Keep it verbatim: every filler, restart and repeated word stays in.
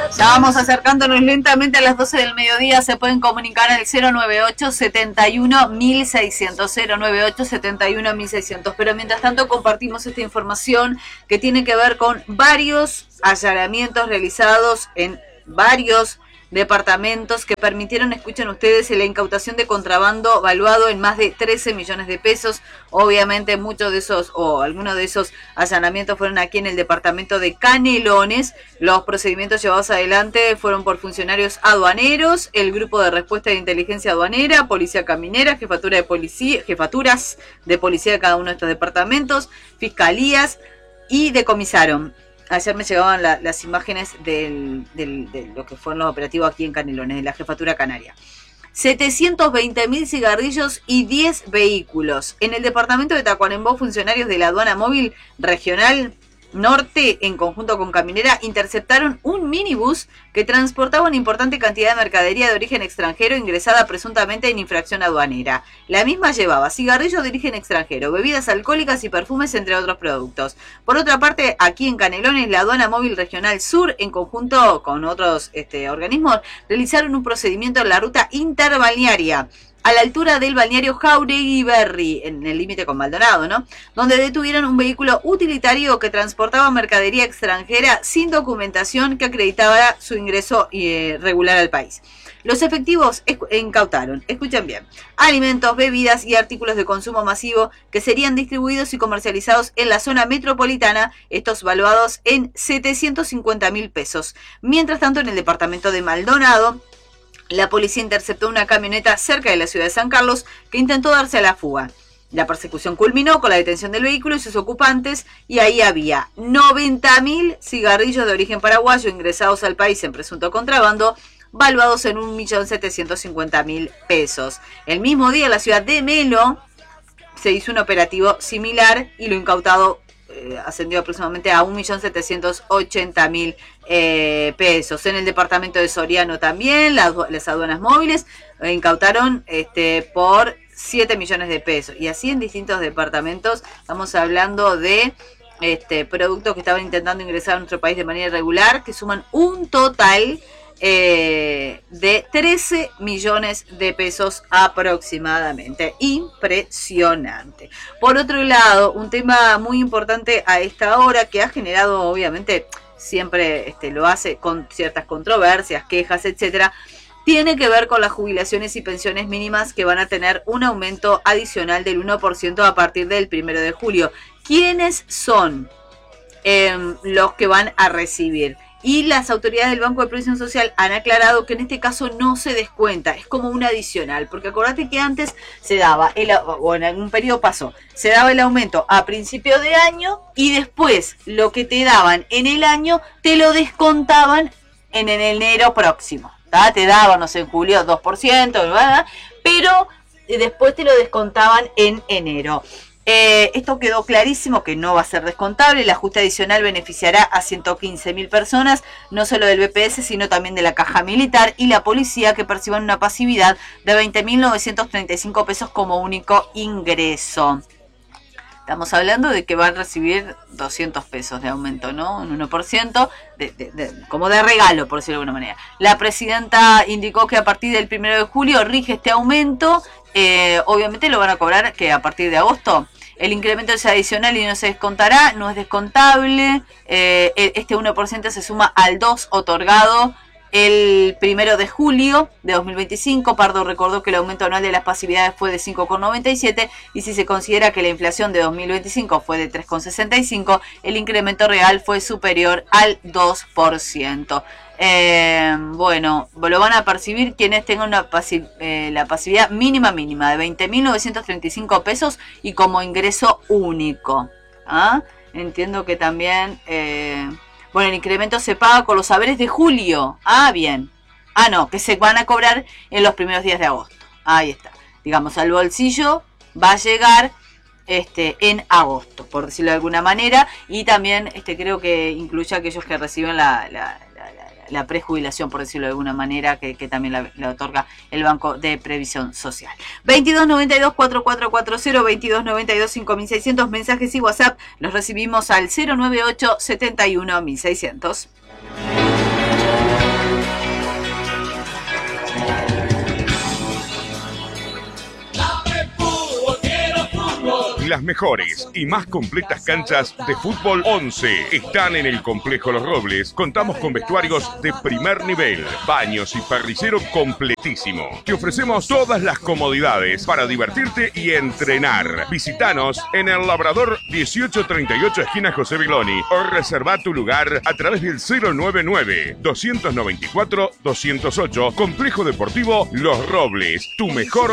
Ya vamos acercándonos lentamente a las doce del mediodía. Se pueden comunicar al cero nueve ocho, setenta y uno, mil seiscientos, cero nueve ocho, setenta y uno, mil seiscientos. Pero mientras tanto compartimos esta información que tiene que ver con varios allanamientos realizados en varios departamentos que permitieron, escuchen ustedes, la incautación de contrabando valuado en más de trece millones de pesos. Obviamente muchos de esos o algunos de esos allanamientos fueron aquí en el departamento de Canelones. Los procedimientos llevados adelante fueron por funcionarios aduaneros, el grupo de respuesta de inteligencia aduanera, policía caminera, jefatura de policía, jefaturas de policía de cada uno de estos departamentos, fiscalías, y decomisaron. Ayer me llegaban la, las imágenes del, del, de lo que fueron los operativos aquí en Canelones, de la Jefatura Canaria. setecientos veinte mil cigarrillos y diez vehículos. En el departamento de Tacuarembó, funcionarios de la aduana móvil regional norte, en conjunto con Caminera, interceptaron un minibús que transportaba una importante cantidad de mercadería de origen extranjero ingresada presuntamente en infracción aduanera. La misma llevaba cigarrillos de origen extranjero, bebidas alcohólicas y perfumes, entre otros productos. Por otra parte, aquí en Canelones, la aduana móvil regional sur, en conjunto con otros este, organismos, realizaron un procedimiento en la ruta interbalnearia, a la altura del balneario Jauregui Berri, en el límite con Maldonado, ¿no? Donde detuvieron un vehículo utilitario que transportaba mercadería extranjera sin documentación que acreditaba su ingreso eh, regular al país. Los efectivos incautaron, escuchen bien, alimentos, bebidas y artículos de consumo masivo que serían distribuidos y comercializados en la zona metropolitana, estos valuados en setecientos cincuenta mil pesos. Mientras tanto, en el departamento de Maldonado, la policía interceptó una camioneta cerca de la ciudad de San Carlos que intentó darse a la fuga. La persecución culminó con la detención del vehículo y sus ocupantes, y ahí había noventa mil cigarrillos de origen paraguayo ingresados al país en presunto contrabando, valuados en un millón setecientos cincuenta mil pesos. El mismo día, en la ciudad de Melo, se hizo un operativo similar y lo incautado eh, ascendió aproximadamente a un millón setecientos ochenta mil eh, pesos. En el departamento de Soriano también, las, las aduanas móviles eh, incautaron este, por siete millones de pesos. Y así en distintos departamentos estamos hablando de este, productos que estaban intentando ingresar a nuestro país de manera irregular, que suman un total Eh, de trece millones de pesos aproximadamente. Impresionante. Por otro lado, un tema muy importante a esta hora que ha generado, obviamente, siempre este, lo hace con ciertas controversias, quejas, etcétera, tiene que ver con las jubilaciones y pensiones mínimas que van a tener un aumento adicional del uno por ciento a partir del primero de julio. ¿Quiénes son eh, los que van a recibir? Y las autoridades del Banco de Previsión Social han aclarado que en este caso no se descuenta, es como un adicional, porque acordate que antes se daba, el, o en algún periodo pasó, se daba el aumento a principio de año y después lo que te daban en el año te lo descontaban en, en enero próximo, ¿tá? Te daban, no sé, en julio dos por ciento, ¿verdad? Pero después te lo descontaban en enero. Eh, esto quedó clarísimo que no va a ser descontable. El ajuste adicional beneficiará a ciento quince mil personas, no solo del B P S, sino también de la Caja Militar y la Policía, que perciban una pasividad de veinte mil novecientos treinta y cinco pesos como único ingreso. Estamos hablando de que van a recibir doscientos pesos de aumento, ¿no? Un uno por ciento, de, de, de, como de regalo, por decirlo de alguna manera. La presidenta indicó que a partir del primero de julio rige este aumento. Eh, obviamente lo van a cobrar que a partir de agosto. El incremento es adicional y no se descontará, no es descontable. Eh, este uno por ciento se suma al dos por ciento otorgado el primero de julio de dos mil veinticinco. Pardo recordó que el aumento anual de las pasividades fue de cinco coma noventa y siete y si se considera que la inflación de dos mil veinticinco fue de tres coma sesenta y cinco, el incremento real fue superior al dos por ciento. Eh, bueno, lo van a percibir quienes tengan una pasi- eh, la pasividad mínima mínima de veinte mil novecientos treinta y cinco pesos y como ingreso único. ¿Ah? Entiendo que también, eh, bueno, el incremento se paga con los haberes de julio. Ah, bien. Ah, no, que se van a cobrar en los primeros días de agosto. Ahí está. Digamos, al bolsillo va a llegar este en agosto, por decirlo de alguna manera, y también este creo que incluye a aquellos que reciben la, la, la, la, la prejubilación, por decirlo de alguna manera, que, que también la, la otorga el Banco de Previsión Social. veintidós noventa y dos, cuarenta y cuatro cuarenta, veintidós noventa y dos, cinco mil seiscientos, mensajes y WhatsApp los recibimos al cero nueve ocho, setenta y uno, mil seiscientos. Las mejores y más completas canchas de fútbol once están en el Complejo Los Robles. Contamos con vestuarios de primer nivel, baños y parrillero completísimo. Te ofrecemos todas las comodidades para divertirte y entrenar. Visítanos en el Labrador dieciocho treinta y ocho, esquina José Viloni, o reserva tu lugar a través del cero nueve nueve, dos nueve cuatro, dos cero ocho. Complejo Deportivo Los Robles, tu mejor